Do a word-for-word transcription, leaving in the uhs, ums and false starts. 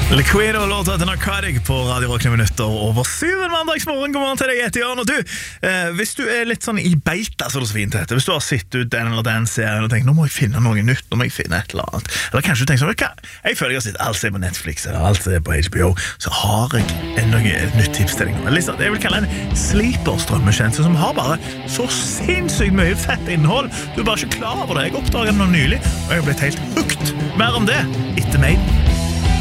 Liquido låter til Narcotic på Radio Rock minutter over syven mandagsmorgen. God morgen til deg, jeg heter Jan. Og du, eh, hvis du er litt sånn i beita, så er det så fint dette. Hvis du har sett ut den eller den serien og tenker, nå må jeg finne noe nytt, nå må jeg finne et eller annet. Eller kanskje du tenker sånn, hva? Jeg føler jeg har sett alt som er på Netflix eller alt som er på H B O, så har jeg en, noe, et nytt tips til deg. Liksom, jeg vil kalle en sleeper-strømmetjeneste som har bare så sinnssykt mye fett innhold. Du er bare ikke klar over det. Jeg oppdaget det nå nylig, og jeg har blitt helt hooked. Mer om det etter meg.